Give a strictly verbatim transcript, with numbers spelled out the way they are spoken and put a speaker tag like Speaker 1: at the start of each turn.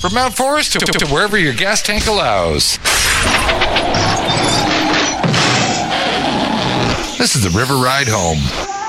Speaker 1: From Mount Forest to, to wherever your gas tank allows. This is the River Ride Home.